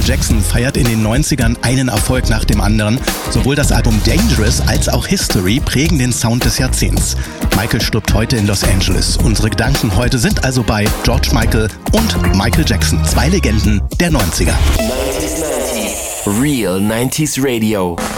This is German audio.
Jackson feiert in den 90ern einen Erfolg nach dem anderen. Sowohl das Album Dangerous als auch History prägen den Sound des Jahrzehnts. Michael stirbt heute in Los Angeles. Unsere Gedanken heute sind also bei George Michael und Michael Jackson, 2 Legenden der 90er. 90s. Real 90s Radio.